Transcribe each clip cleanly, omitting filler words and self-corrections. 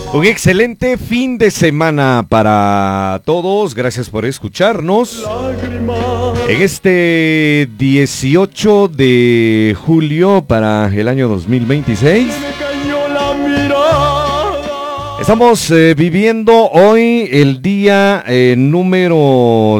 Un excelente fin de semana para todos. Gracias por escucharnos. En este 18 de julio para el año 2026. Estamos viviendo hoy el día número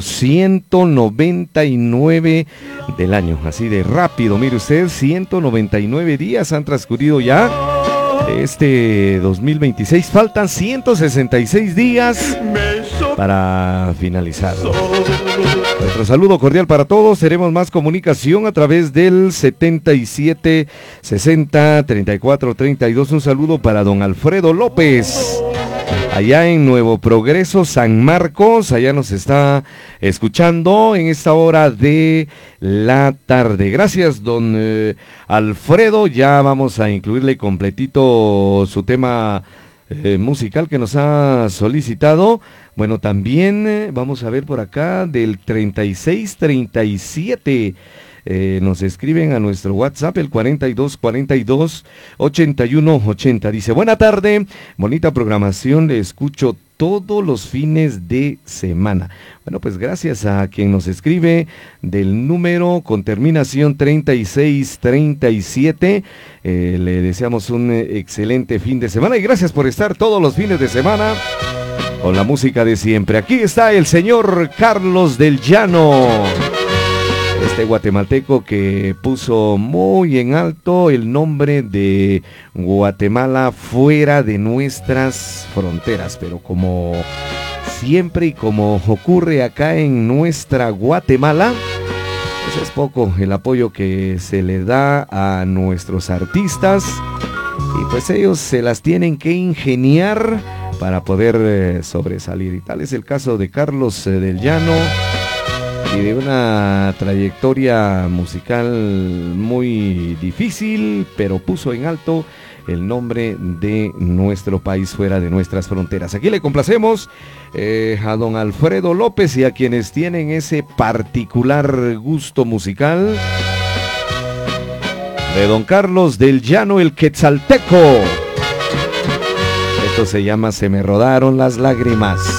199 del año. Así de rápido, mire usted, 199 días han transcurrido ya. Este 2026 faltan 166 días para finalizar. Nuestro saludo cordial para todos. Tenemos más comunicación a través del 77 60 34 32. Un saludo para don Alfredo López, allá en Nuevo Progreso, San Marcos. Allá nos está escuchando en esta hora de la tarde. Gracias, don Alfredo. Ya vamos a incluirle completito su tema musical que nos ha solicitado. Bueno, también vamos a ver por acá del 3637. Nos escriben a nuestro WhatsApp, el 4242-8180. Dice, buena tarde, bonita programación, le escucho todos los fines de semana. Bueno, pues gracias a quien nos escribe del número con terminación 3637. Le deseamos un excelente fin de semana y gracias por estar todos los fines de semana con la música de siempre. Aquí está el señor Carlos del Llano, este guatemalteco que puso muy en alto el nombre de Guatemala fuera de nuestras fronteras, pero como siempre y como ocurre acá en nuestra Guatemala, pues es poco el apoyo que se le da a nuestros artistas y pues ellos se las tienen que ingeniar para poder sobresalir, y tal es el caso de Carlos del Llano, y de una trayectoria musical muy difícil, pero puso en alto el nombre de nuestro país fuera de nuestras fronteras. Aquí le complacemos a don Alfredo López y a quienes tienen ese particular gusto musical de don Carlos del Llano, el Quetzalteco. Esto se llama Se me rodaron las lágrimas.